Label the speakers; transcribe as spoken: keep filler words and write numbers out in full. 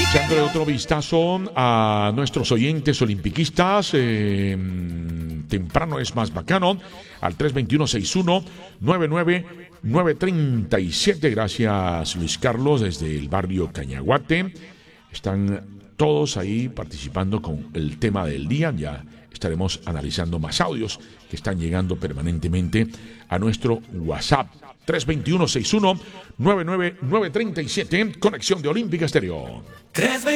Speaker 1: Echándole otro vistazo a nuestros oyentes olimpiquistas, eh, temprano es más bacano, al tres dos uno, seis uno nueve nueve nueve tres siete. Gracias, Luis Carlos, desde el barrio Cañaguate. Están todos ahí participando con el tema del día. Ya estaremos analizando más audios que están llegando permanentemente a nuestro WhatsApp. tres dos uno, seis uno nueve nueve nueve tres siete. Conexión de Olímpica Estéreo.